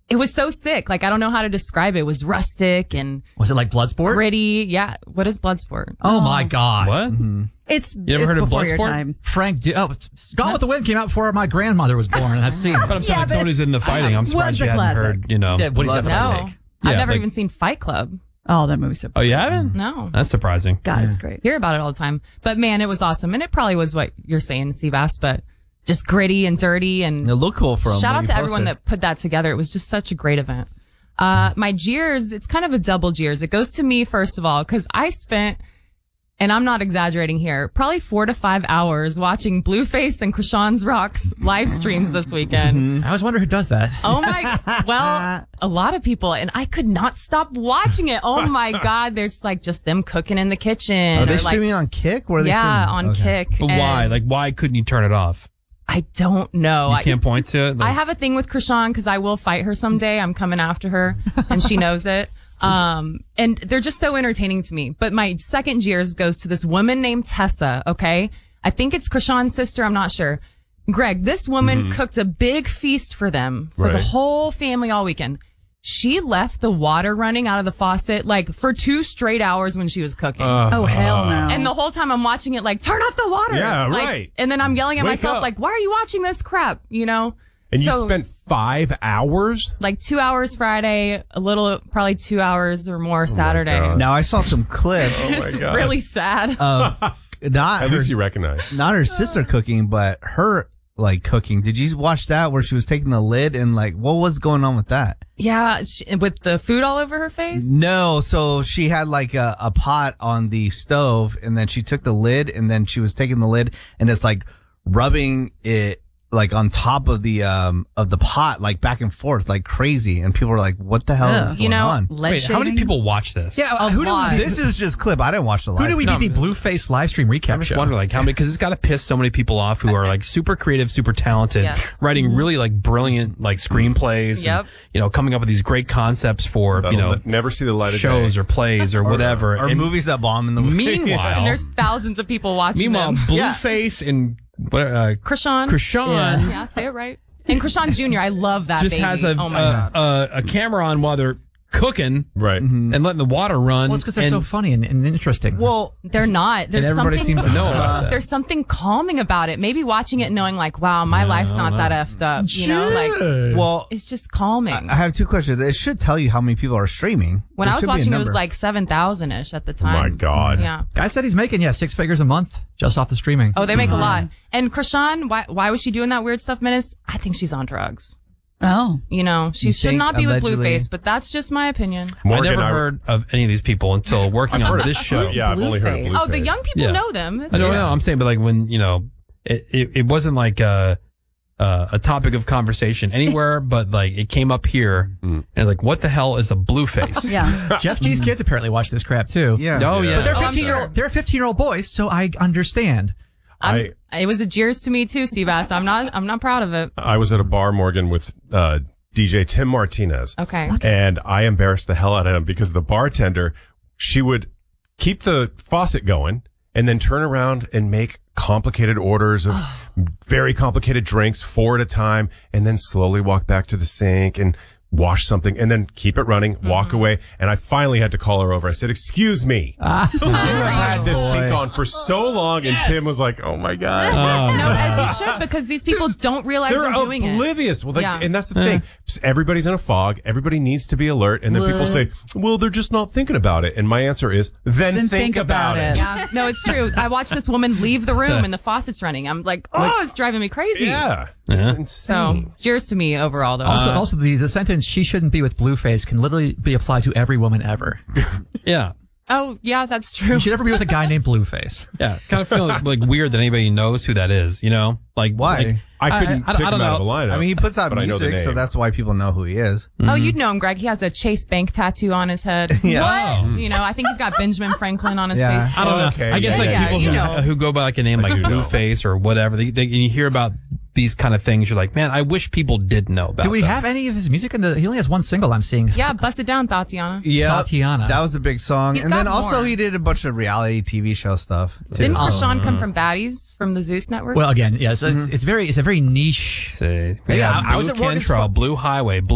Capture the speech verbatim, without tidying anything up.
it was so sick. Like, I don't know how to describe it. It was rustic and... Was it like Bloodsport? Gritty. Yeah. What is Bloodsport? Oh, oh. my God. What? Mm-hmm. It's, you ever it's heard of before your Bloodsport? time. Frank, D- oh, Gone with the Wind came out before my grandmother was born, and I've seen it. But I'm saying, Yeah, like, but someone who's in the fighting, I'm surprised was a you hadn't classic. heard, you know. Yeah, what do you have No. to take? I've Yeah, never like- even seen Fight Club. Oh, that movie's so Oh, you haven't? No. That's surprising. God, it's great. Hear about it all the time. But man, it was awesome. And it probably was what you're saying, Seabass, but just gritty and dirty. And It looked cool for him. shout when out he to everyone posted. that put that together. It was just such a great event. Uh, my jeers, it's kind of a double jeers. It goes to me, first of all, because I spent, and I'm not exaggerating here, probably four to five hours watching Blueface and Krishan's Rocks live streams this weekend. I always wonder who does that. Oh my, well, a lot of people, and I could not stop watching it. Oh my God, there's like just them cooking in the kitchen. Are they or like, streaming on Kick? Where are they yeah, streaming? on Okay. Kick. But And why? Like, why couldn't you turn it off? I don't know. You I- can't point to it? Like, I have a thing with Krishan because I will fight her someday. I'm coming after her and she knows it. Um, and they're just so entertaining to me. But my second jeers goes to this woman named Tessa. Okay. I think it's Krishan's sister. I'm not sure. Greg, this woman Mm-hmm. cooked a big feast for them, for the Right. whole family all weekend. She left the water running out of the faucet like for two straight hours when she was cooking. Uh, Oh, hell no. And the whole time I'm watching it like, turn off the water. Yeah, Like, right. And then I'm yelling at Wake myself up. like, why are you watching this crap? You know? And you So- spent five hours? like two hours Friday, a little, probably two hours or more Saturday. God. Now I saw some clips It's God. really sad. of not At her, least you recognize. not her sister cooking, but her like cooking. Did you watch that where she was taking the lid and like what was going on with that? Yeah, sh with the food all over her face. No, so she had like a, a pot on the stove and then she took the lid and then she was taking the lid and it's like rubbing it like on top of the um of the pot like back and forth like crazy and people were like what the hell Ugh. is going You know, on? Lead Wait, how many shavings? people watch this? Yeah, A who do lot. we be, This is just clip. I didn't watch the live. who do we No, be the Blueface live stream recap I just show? wonder, like, how many, because it's got to piss so many people off who are, like, super creative, super talented, Yes. writing really, like, brilliant, like, screenplays. Yep. And, you know, coming up with these great concepts for, That'll you know, ne- never see the light of shows day. or plays or whatever. or And movies that bomb in the movie. Meanwhile, And there's thousands of people watching meanwhile, them. Blueface and, what, uh, Krishan. Krishan Yeah, say it right. And Krishan Junior, I love that just baby. has a, oh my a, God. a, a camera on while they're cooking Right. and letting the water run. Well, it's because they're and, so funny and, and interesting. Well, They're not. and There's everybody something, seems to know about that. There's something calming about it. Maybe watching it and knowing like, wow, my life's not that effed up. You know, like well, it's just calming. I have two questions. It should tell you how many people are streaming. when There I was should be a watching, it was number. like seven thousand ish at the time. my God. Yeah. Guy said he's making, yeah, six figures a month just off the streaming. Oh, they make a lot. And Krishan, why, why was she doing that weird stuff, Menace? I think she's on drugs. Oh. You know, she You should think not be with allegedly- Blueface, but that's just my opinion. I Morgan, never I- heard of any of these people until working on this show. Yeah, I've only heard of Blueface. Blueface. Oh, the young people Yeah. know them. I don't know. I'm saying, but like when, you know, it, it, it wasn't like a, uh, a topic of conversation anywhere, but like it came up here and it's like, what the hell is a Blueface? Yeah. Jeff G's kids apparently watch this crap too. Yeah. Oh, yeah. But they're Oh, I'm fifteen year sure. old, they're fifteen year old boys, so I understand. I'm, it was a jeers to me too, Seabass. I'm not, I'm not proud of it. I was at a bar, Morgan, with uh, D J Tim Martinez. Okay. And I embarrassed the hell out of him because the bartender, she would keep the faucet going and then turn around and make complicated orders of very complicated drinks, four at a time, and then slowly walk back to the sink and wash something and then keep it running, walk away. And I finally had to call her over. I said, excuse me. you have had this sink on for so long. And Tim was like, oh my God. No, as you should, because these people don't realize They're they're, doing it. oblivious. Well, they, Yeah. and that's the thing. Everybody's in a fog. Everybody needs to be alert. And then people say, well, they're just not thinking about it. And my answer is, then, Then think, think about, about it. it. Yeah, no, it's true. I watched this woman leave the room and the faucet's running. I'm like, oh, it's driving me crazy. Yeah. It's Yeah. insane. So, cheers to me overall, though. Also, also the, the sentence "she shouldn't be with Blueface" can literally be applied to every woman ever. Yeah. oh, yeah, that's true. You should never be with a guy named Blueface. Yeah. It's kind of feeling like, like weird that anybody knows who that is, you know? Like, Why? like, I couldn't I- I pick don't him out of know. a lineup. I mean, he puts out but I know the music, so name. that's why people know who he is. Oh, you'd know him, Greg. He has a Chase Bank tattoo on his head. Yeah. What? You know, I think he's got Benjamin Franklin on his Yeah. face. I don't know. Okay, I guess yeah, like yeah, people you who, know. who go by like a name like do know. Blueface or whatever, they, they, and you hear about these kind of things, you're like, man, I wish people did know about Do we them. have any of his music in the? He only has one single I'm seeing. Yeah, bust it down, Tatiana. Yeah. Tatiana. That was a big song. He's and then got also more. he did a bunch of reality T V show stuff. Too. Didn't So- Krishan come from Baddies from the Zeus Network? Well, again, yes, it's, it's very, it's a very niche. Say, we Yeah, have I- I was Blue at Morgan's Cantrell, Fo- Blue Highway,